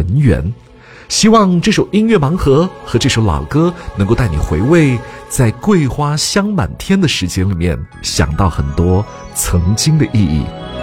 很远。希望这首音乐盲盒和这首老歌能够带你回味在桂花香满天的时间里面，想到很多曾经的意义。